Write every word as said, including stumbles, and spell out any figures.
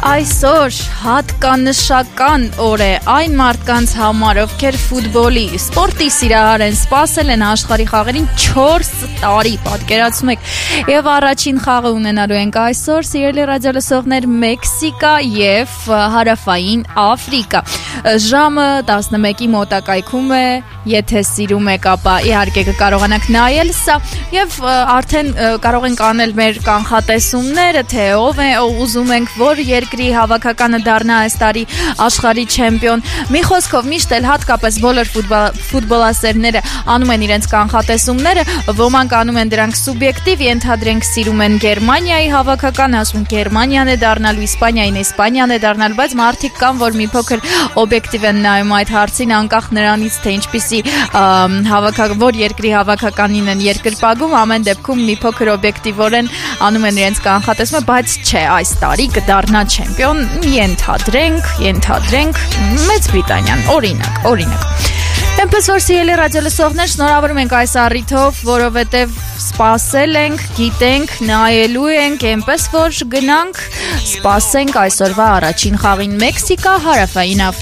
Այսօր հատկանշական օր է այն մարդկանց համար, ովքեր ֆուտբոլի, սպորտի սիրահար են, սպասել են աշխարհի խաղերին չորս տարի, պատկերացնում եք, եւ առաջին խաղը ունենալու ենք այսօր, սիրելի ռադիոլսողներ, Մեքսիկա եւ Հարավային Աֆրիկա։ Ժամը տասնմեկի մոտակայքում է, եթե սիրում եք, ապա իհարկե կկարողանաք նայել սա եւ արդեն կարող ենք անել մեր կանխատեսումները, թե ով է ուզում ենք, որ երկրի հավաքականը դառնա այս տարի աշխարհի չեմպիոն։ Մի խոսքով միշտ էլ հատկապես բոլոր ֆուտբոլասերները անում են իրենց կանխատեսումները, ոմանք անում են դրանք սուբյեկտիվ, ենթադրենք սիրում են Գերմանիայի հավաքականը, ասում են Գերմանիան է դառնալու, Իսպանիային Իսպանիան է դառնալու, բայց մարդիկ կան, որ մի փոքր օբյեկտիվ են նայում այդ հարցին, անկախ նրանից, թե ինչպիսի հավաքական, որ երկրի հավաքականին են երկրպագում, ամեն դեպքում մի փոքր օբյեկտիվորեն անում են իրենց կանխատեսումը, բայց չէ, այս տարի կդառնա չեմպիոն, ենթադրենք, ենթադրենք Մեծ Բրիտանիան, օրինակ, օրինակ։ Այնպես որ սիրելի ռադիոլսողներ, շնորհավորում ենք այս առիթով, որովհետև սպասել ենք, գիտենք, նայելու ենք, այնպես որ գնանք, սպասենք այսօրվա առաջին խաղին Մեքսիկա, Հարավային Աֆրիկա։